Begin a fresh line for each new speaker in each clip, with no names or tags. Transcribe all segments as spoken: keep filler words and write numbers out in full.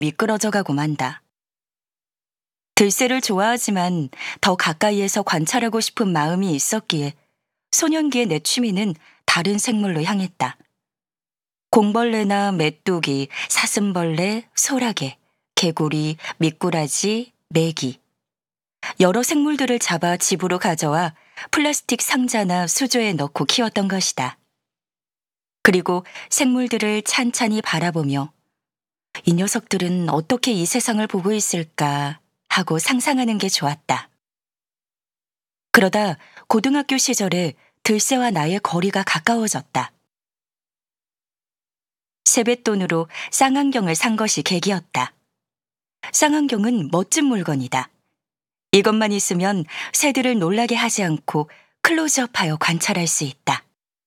미끄러져가고 만다. 들새를 좋아하지만 더 가까이에서 관찰하고 싶은 마음이 있었기에 소년기의 내 취미는 다른 생물로 향했다. 공벌레나 메뚜기, 사슴벌레, 소라게, 개구리, 미꾸라지, 메기. 여러 생물들을 잡아 집으로 가져와 플라스틱 상자나 수조에 넣고 키웠던 것이다. 그리고 생물들을 찬찬히 바라보며 이 녀석들은 어떻게 이 세상을 보고 있을까 하고 상상하는 게 좋았다. 그러다 고등학교 시절에 들새와 나의 거리가 가까워졌다. 세뱃돈으로 쌍안경을 산 것이 계기였다. 쌍안경은 멋진 물건이다. 이것만 있으면 새들을 놀라게 하지 않고 클로즈업하여 관찰할 수 있다.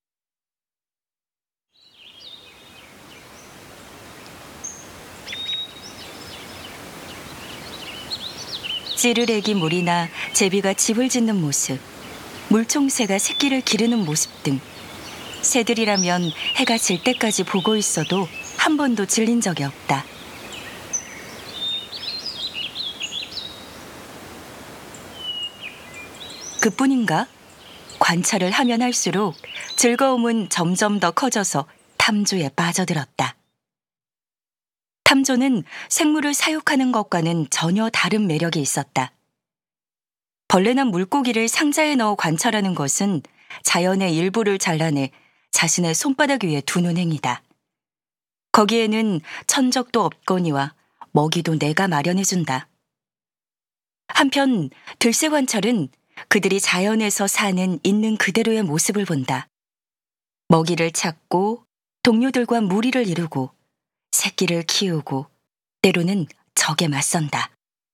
찌르레기 물이나 제비가 집을 짓는 모습, 물총새가 새끼를 기르는 모습 등 새들이라면 해가 질 때까지 보고 있어도 한 번도 질린 적이 없다. 그뿐인가? 관찰을 하면 할수록 즐거움은 점점 더 커져서 탐조에 빠져들었다. 탐조는 생물을 사육하는 것과는 전혀 다른 매력이 있었다. 벌레나 물고기를 상자에 넣어 관찰하는 것은 자연의 일부를 잘라내 자신의 손바닥 위에 두는 행위다. 거기에는 천적도 없거니와 먹이도 내가 마련해준다. 한편 들새 관찰은 그들이 자연에서 사는 있는 그대로의 모습을 본다. 먹이를 찾고 동료들과 무리를 이루고 새끼를 키우고 때로는 적에 맞선다.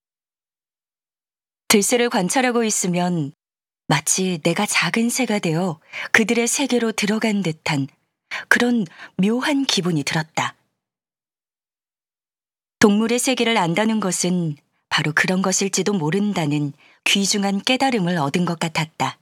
들새를 관찰하고 있으면 마치 내가 작은 새가 되어 그들의 세계로 들어간 듯한 그런 묘한 기분이 들었다. 동물의 세계를 안다는 것은 바로 그런 것일지도 모른다는 귀중한 깨달음을 얻은 것 같았다.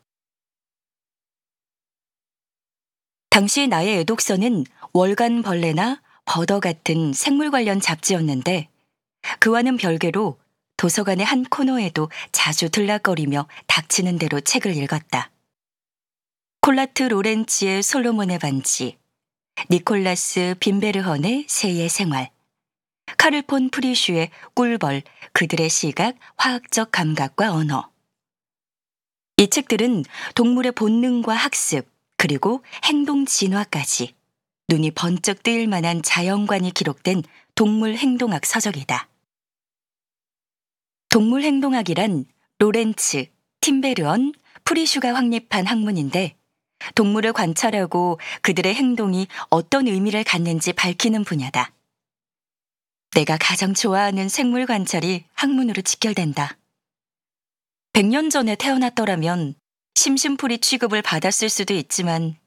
당시 나의 애독서는 월간 벌레나 버더 같은 생물 관련 잡지였는데 그와는 별개로 도서관의 한 코너에도 자주 들락거리며 닥치는 대로 책을 읽었다. 콜라트 로렌치의 솔로몬의 반지, 니콜라스 빈베르헌의 새의 생활, 카를 폰 프리슈의 꿀벌, 그들의 시각, 화학적 감각과 언어. 이 책들은 동물의 본능과 학습, 그리고 행동 진화까지 눈이 번쩍 뜨일 만한 자연관이 기록된 동물 행동학 서적이다. 동물 행동학이란 로렌츠, 팀베르언, 프리슈가 확립한 학문인데 동물을 관찰하고 그들의 행동이 어떤 의미를 갖는지 밝히는 분야다. 내가 가장 좋아하는 생물 관찰이 학문으로 직결된다. 백 년 전에 태어났더라면 심심풀이 취급을 받았을 수도 있지만